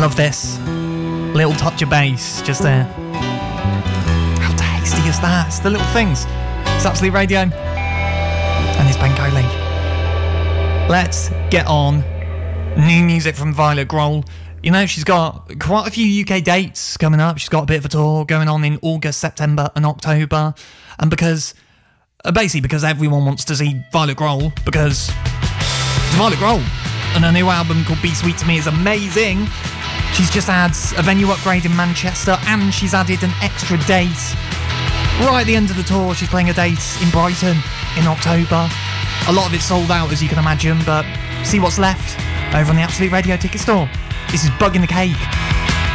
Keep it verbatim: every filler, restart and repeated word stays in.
love this. Little touch of bass, just there. How tasty is that? It's the little things. It's Absolute Radio. And it's Bengali. Let's get on. New music from Violet Grohl. You know, she's got quite a few U K dates coming up. She's got a bit of a tour going on in August, September and October. And because, uh, basically because everyone wants to see Violet Grohl, because it's Violet Grohl. And her new album called Be Sweet To Me is amazing. She's just had a venue upgrade in Manchester, and she's added an extra date. Right at the end of the tour, she's playing a date in Brighton in October. A lot of it's sold out, as you can imagine, but see what's left over on the Absolute Radio ticket store. This is Bug in the Cake.